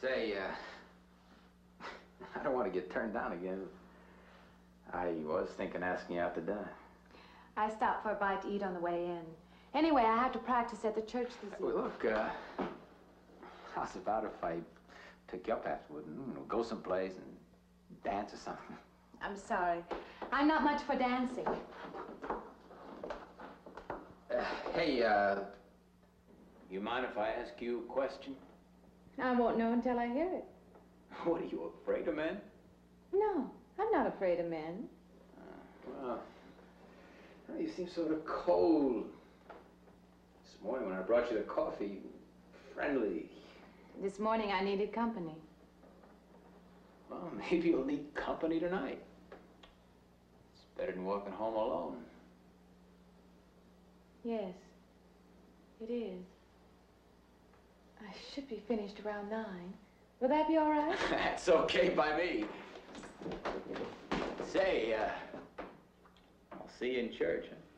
Say, I don't want to get turned down again. I was thinking asking you out to dinner. I stopped for a bite to eat on the way in. Anyway, I have to practice at the church this evening. Well, look, how's about if I took you up afterward and go someplace and dance or something? I'm sorry. I'm not much for dancing. Hey, you mind if I ask you a question? I won't know until I hear it. What, are you afraid of men? No, I'm not afraid of men. Well, you seem sort of cold. This morning when I brought you the coffee, friendly. This morning I needed company. Well, maybe you'll need company tonight. It's better than walking home alone. Yes, it is. I should be finished around 9. Will that be all right? That's okay by me. Say, I'll see you in church, huh?